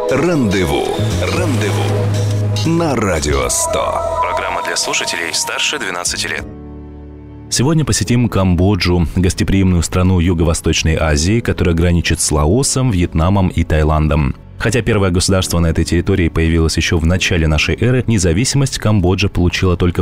Рандеву. На Радио 100. Программа для слушателей старше 12 лет. Сегодня посетим Камбоджу, гостеприимную страну Юго-Восточной Азии, которая граничит с Лаосом, Вьетнамом и Таиландом. Хотя первое государство на этой территории появилось еще в начале нашей эры, независимость Камбоджа получила только в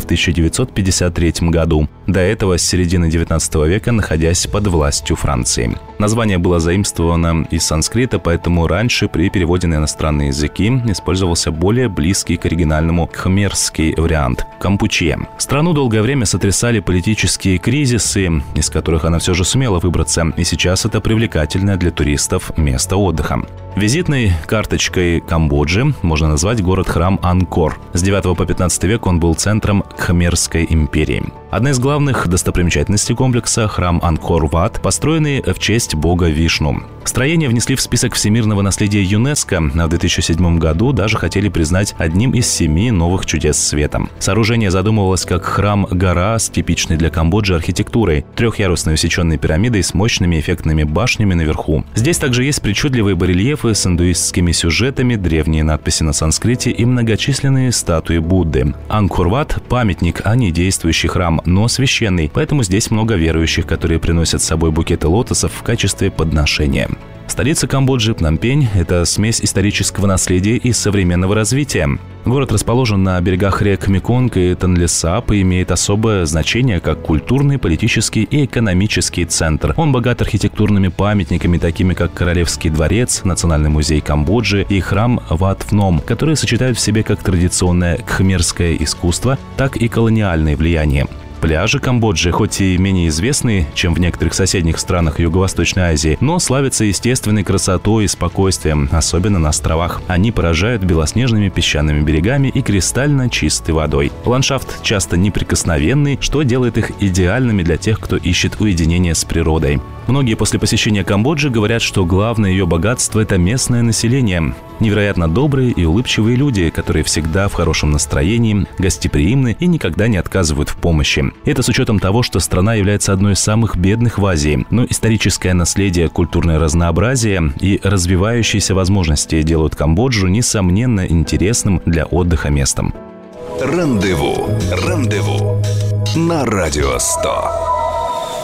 1953 году. До этого, с середины 19 века, находясь под властью Франции. Название было заимствовано из санскрита, поэтому раньше при переводе на иностранные языки использовался более близкий к оригинальному кхмерский вариант – Кампуче. Страну долгое время сотрясали политические кризисы, из которых она все же сумела выбраться, и сейчас это привлекательное для туристов место отдыха. Визитной карточкой Камбоджи можно назвать город-храм Анкор. С 9 по 15 век он был центром Кхмерской империи. Одна из главных достопримечательностей комплекса – храм Ангкор-Ват, построенный в честь бога Вишну. Строение внесли в список всемирного наследия ЮНЕСКО, а в 2007 году даже хотели признать одним из 7 новых чудес света. Сооружение задумывалось как храм-гора с типичной для Камбоджи архитектурой, трехъярусной усеченной пирамидой с мощными эффектными башнями наверху. Здесь также есть причудливые барельефы с индуистскими сюжетами, древние надписи на санскрите и многочисленные статуи Будды. Ангкор-Ват – памятник, а не действующий храм, но священный, поэтому здесь много верующих, которые приносят с собой букеты лотосов в качестве подношения. Столица Камбоджи, Пномпень – это смесь исторического наследия и современного развития. Город расположен на берегах рек Меконг и Тонлесап и имеет особое значение как культурный, политический и экономический центр. Он богат архитектурными памятниками, такими как Королевский дворец, Национальный музей Камбоджи и храм Ват Фном, которые сочетают в себе как традиционное кхмерское искусство, так и колониальное влияние. Пляжи Камбоджи, хоть и менее известны, чем в некоторых соседних странах Юго-Восточной Азии, но славятся естественной красотой и спокойствием, особенно на островах. Они поражают белоснежными песчаными берегами и кристально чистой водой. Ландшафт часто неприкосновенный, что делает их идеальными для тех, кто ищет уединение с природой. Многие после посещения Камбоджи говорят, что главное ее богатство – это местное население. Невероятно добрые и улыбчивые люди, которые всегда в хорошем настроении, гостеприимны и никогда не отказывают в помощи. Это с учетом того, что страна является одной из самых бедных в Азии. Но историческое наследие, культурное разнообразие и развивающиеся возможности делают Камбоджу, несомненно, интересным для отдыха местом. Рандеву. На Радио 100.